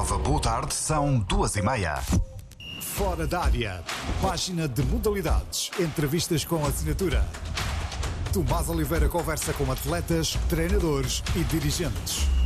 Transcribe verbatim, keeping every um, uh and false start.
Nova Boa Tarde, são duas e meia. Fora da área. Página de modalidades. Entrevistas com assinatura. Tomás Oliveira conversa com atletas, treinadores e dirigentes.